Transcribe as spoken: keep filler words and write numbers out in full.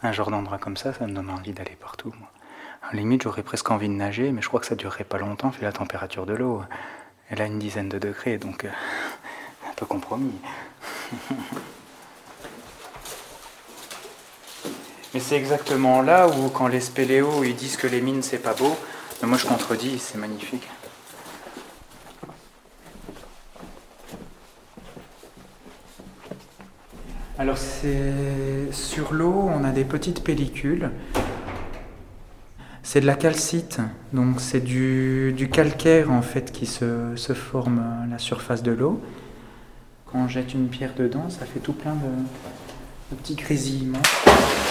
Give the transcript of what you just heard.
Un genre d'endroit comme ça, ça me donne envie d'aller partout, moi. À la limite, j'aurais presque envie de nager, mais je crois que ça durerait pas longtemps, vu la température de l'eau. Elle a une dizaine de degrés, donc euh, un peu compromis. Mais c'est exactement là où, quand les spéléos ils disent que les mines c'est pas beau, mais moi je contredis, c'est magnifique. Alors c'est sur l'eau, on a des petites pellicules. C'est de la calcite, donc c'est du, du calcaire en fait qui se, se forme à la surface de l'eau. Quand on jette une pierre dedans, ça fait tout plein de, de petits grésillements.